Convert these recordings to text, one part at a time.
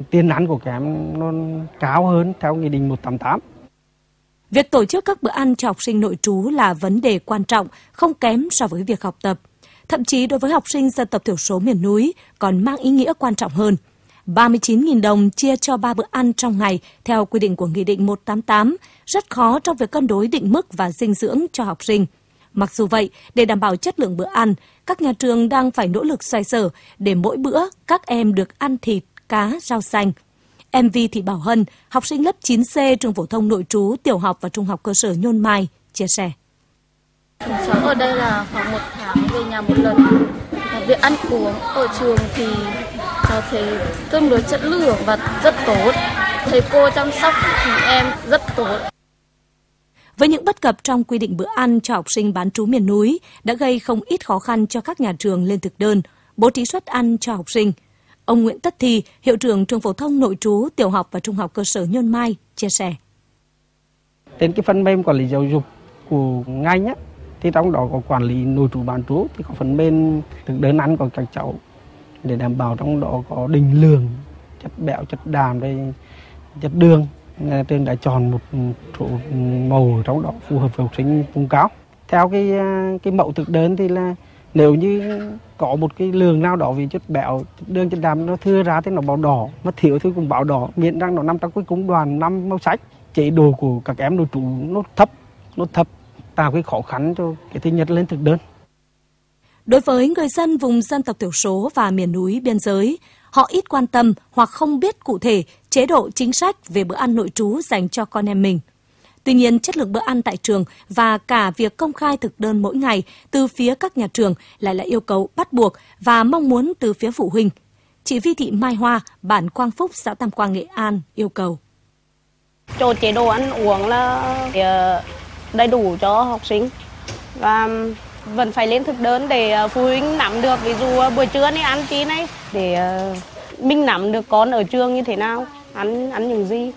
tiền ăn của các em nó cao hơn theo Nghị định 188. Việc tổ chức các bữa ăn cho học sinh nội trú là vấn đề quan trọng, không kém so với việc học tập. Thậm chí đối với học sinh dân tộc thiểu số miền núi còn mang ý nghĩa quan trọng hơn. 39.000 đồng chia cho 3 bữa ăn trong ngày theo quy định của Nghị định 188 rất khó trong việc cân đối định mức và dinh dưỡng cho học sinh. Mặc dù vậy, để đảm bảo chất lượng bữa ăn, các nhà trường đang phải nỗ lực xoay sở để mỗi bữa các em được ăn thịt, cá, rau xanh. Em Vi Thị Bảo Hân, học sinh lớp 9C trường phổ thông nội trú tiểu học và trung học cơ sở Nhôn Mai, chia sẻ. Cháu ở đây là khoảng 1 tháng về nhà một lần. Việc ăn uống ở trường thì cháu thấy tương đối chất lượng và rất tốt. Thầy cô chăm sóc thì em rất tốt. Với những bất cập trong quy định bữa ăn cho học sinh bán trú miền núi đã gây không ít khó khăn cho các nhà trường lên thực đơn, bố trí suất ăn cho học sinh. Ông Nguyễn Tất Thi, hiệu trưởng trường phổ thông nội trú tiểu học và trung học cơ sở Nhôn Mai, chia sẻ. Trên cái phần mềm quản lý giáo dục của ngành á, thì trong đó có quản lý nội trú bán trú, thì có phần mềm thực đơn ăn của các cháu để đảm bảo trong đó có định lượng chất béo, chất đạm, chất đường. Nhà trường đã chọn một số màu trong đó phù hợp với học sinh vùng cao. Theo cái mẫu thực đơn thì là nếu như có một cái lượng nào đó vì chất béo, chất đường, chất đạm nó thừa ra thì nó báo đỏ, nó thiếu thì cũng báo đỏ, miễn rằng nó nằm trong cái cung đoàn 5 màu sắc. Chế độ của các em nội trú nó thấp, tạo cái khó khăn cho cái thứ nhất lên thực đơn. Đối với người dân vùng dân tộc thiểu số và miền núi biên giới, họ ít quan tâm hoặc không biết cụ thể chế độ chính sách về bữa ăn nội trú dành cho con em mình. Tuy nhiên, chất lượng bữa ăn tại trường và cả việc công khai thực đơn mỗi ngày từ phía các nhà trường lại là yêu cầu bắt buộc và mong muốn từ phía phụ huynh. Chị Vi Thị Mai Hoa, bản Quang Phúc, xã Tam Quang, Nghệ An yêu cầu. Cho chế độ ăn uống là đầy đủ cho học sinh và vẫn phải lên thực đơn để phụ huynh nắm được, ví dụ buổi trưa này ăn tí này để mình nắm được con ở trường như thế nào, ăn những gì.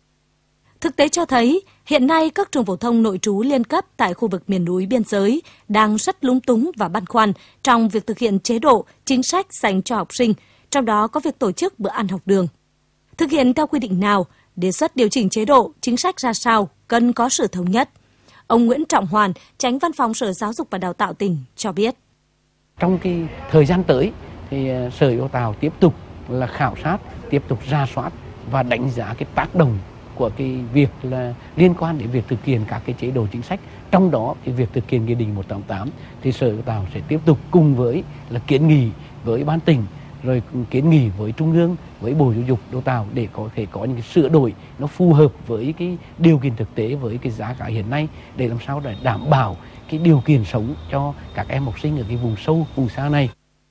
Thực tế cho thấy, hiện nay các trường phổ thông nội trú liên cấp tại khu vực miền núi biên giới đang rất lúng túng và băn khoăn trong việc thực hiện chế độ, chính sách dành cho học sinh, trong đó có việc tổ chức bữa ăn học đường. Thực hiện theo quy định nào, đề xuất điều chỉnh chế độ, chính sách ra sao, cần có sự thống nhất. Ông Nguyễn Trọng Hoàn, Chánh Văn phòng Sở Giáo dục và Đào tạo tỉnh cho biết. Trong cái thời gian tới thì Sở Giáo dục Đào tiếp tục là khảo sát, tiếp tục rà soát và đánh giá cái tác động của cái việc là liên quan đến việc thực hiện các cái chế độ chính sách, trong đó cái việc thực hiện Nghị định 188 thì Sở Giáo dục Đào sẽ tiếp tục cùng với là kiến nghị với ban tỉnh, rồi kiến nghị với Trung ương, với Bộ Giáo dục Đào tạo để có thể có những cái sửa đổi nó phù hợp với cái điều kiện thực tế, với cái giá cả hiện nay, để làm sao để đảm bảo cái điều kiện sống cho các em học sinh ở cái vùng sâu, vùng xa này.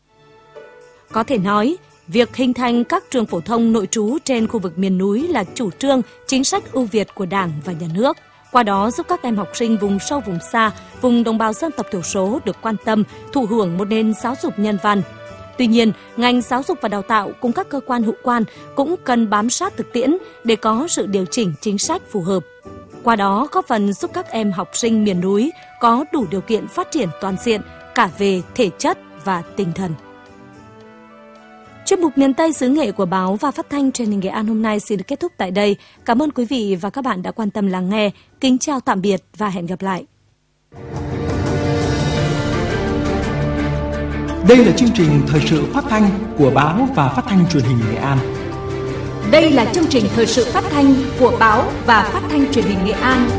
Có thể nói, việc hình thành các trường phổ thông nội trú trên khu vực miền núi là chủ trương, chính sách ưu việt của Đảng và Nhà nước. Qua đó giúp các em học sinh vùng sâu, vùng xa, vùng đồng bào dân tộc thiểu số được quan tâm, thụ hưởng một nền giáo dục nhân văn. Tuy nhiên, ngành giáo dục và đào tạo cùng các cơ quan hữu quan cũng cần bám sát thực tiễn để có sự điều chỉnh chính sách phù hợp. Qua đó góp phần giúp các em học sinh miền núi có đủ điều kiện phát triển toàn diện cả về thể chất và tinh thần. Chuyên mục Miền Tây xứ Nghệ của báo và phát thanh truyền hình Nghệ An hôm nay xin được kết thúc tại đây. Cảm ơn quý vị và các bạn đã quan tâm lắng nghe. Kính chào tạm biệt và hẹn gặp lại. Đây là chương trình thời sự phát thanh của báo và phát thanh truyền hình Nghệ An. Đây là chương trình thời sự phát thanh của báo và phát thanh truyền hình Nghệ An.